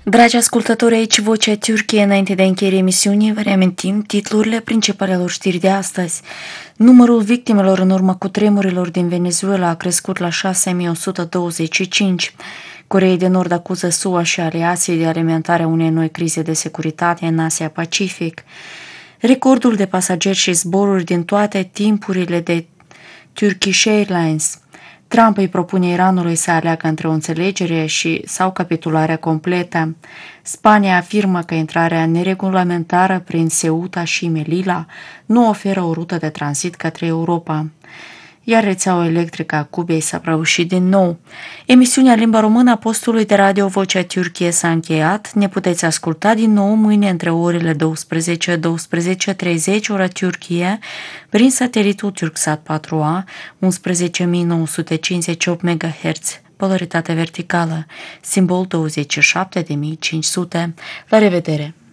Dragi ascultători, aici Vocea Turciei. Înainte de a încheie emisiunii, vă reamintim titlurile principalelor știri de astăzi. Numărul victimelor în urma cutremurilor din Venezuela a crescut la 6125. Coreea de Nord acuză SUA și aliații de alimentarea unei noi crize de securitate în Asia-Pacific. Recordul de pasageri și zboruri din toate timpurile de Turkish Airlines. Trump îi propune Iranului să aleagă între o înțelegere sau capitularea completă. Spania afirmă că intrarea neregulamentară prin Ceuta și Melilla nu oferă o rută de tranzit către Europa. Iar rețeaua electrică a Cubei s-a prăbușit din nou. Emisiunea Limba Română a postului de radio Vocea Turciei s-a încheiat. Ne puteți asculta din nou mâine între orele 12-12:30 ora Turcie prin satelitul Turksat 4A 11958 MHz, polaritate verticală, simbol 27500. La revedere!